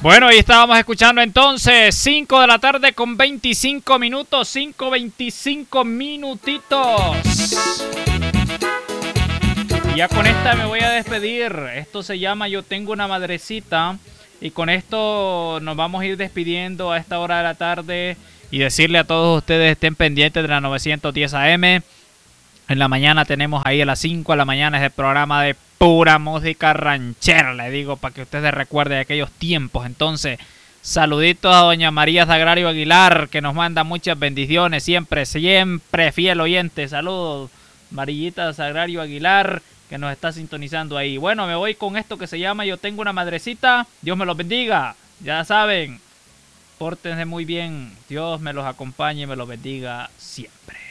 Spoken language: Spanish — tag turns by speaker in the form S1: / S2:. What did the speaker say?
S1: Bueno, ahí estábamos escuchando entonces 5 de la tarde con 25 minutos, 5:25 minutitos. Y ya con esta me voy a despedir. Esto se llama Yo Tengo una Madrecita. Y con esto nos vamos a ir despidiendo a esta hora de la tarde. Y decirle a todos ustedes estén pendientes de la 910 AM. En la mañana tenemos ahí a las 5 de la mañana es el programa de pura música ranchera, le digo, para que ustedes recuerden aquellos tiempos. Entonces, saluditos a doña María Sagrario Aguilar, que nos manda muchas bendiciones, siempre fiel oyente. Saludos, Marillita Sagrario Aguilar, que nos está sintonizando ahí. Bueno, me voy con esto que se llama Yo Tengo una Madrecita. Dios me los bendiga, ya saben, pórtense muy bien, Dios me los acompañe y me los bendiga siempre.